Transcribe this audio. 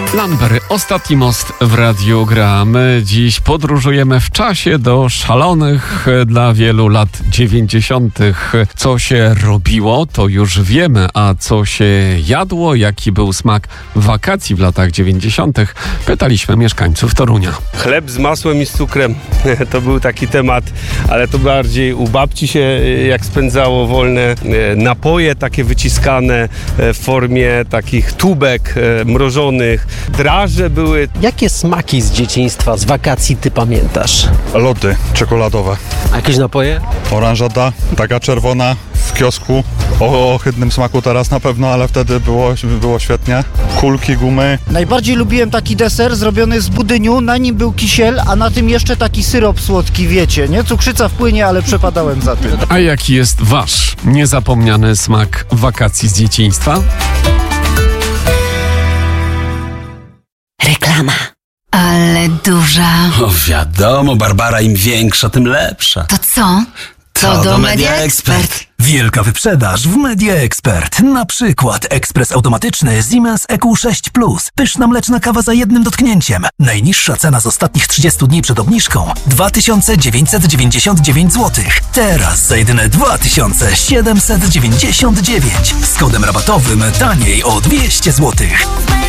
Lamber, ostatni most w Radiu Gra. My dziś podróżujemy w czasie do szalonych dla wielu lat 90. Co się robiło, to już wiemy, a co się jadło, jaki był smak wakacji w latach 90. pytaliśmy mieszkańców Torunia. Chleb z masłem i z cukrem, to był taki temat, ale to bardziej u babci się jak spędzało wolne napoje takie wyciskane w formie takich tubek mrożonych. Draże były. Jakie smaki z dzieciństwa, z wakacji ty pamiętasz? Lody czekoladowe. A jakieś napoje? Oranżada, taka czerwona w kiosku. O ohydnym smaku teraz na pewno, ale wtedy było świetnie. Kulki, gumy. Najbardziej lubiłem taki deser zrobiony z budyniu, na nim był kisiel, a na tym jeszcze taki syrop słodki, wiecie, nie? Cukrzyca w płynie, ale przepadałem za tym. A jaki jest wasz niezapomniany smak wakacji z dzieciństwa? Reklama. Ale duża. O wiadomo, Barbara, im większa, tym lepsza. To co? To do Media Expert. Wielka wyprzedaż w Media Expert. Na przykład ekspres automatyczny Siemens EQ6 Plus. Pyszna mleczna kawa za jednym dotknięciem. Najniższa cena z ostatnich 30 dni przed obniżką 2999 zł. Teraz za jedyne 2799. Z kodem rabatowym taniej o 200 zł.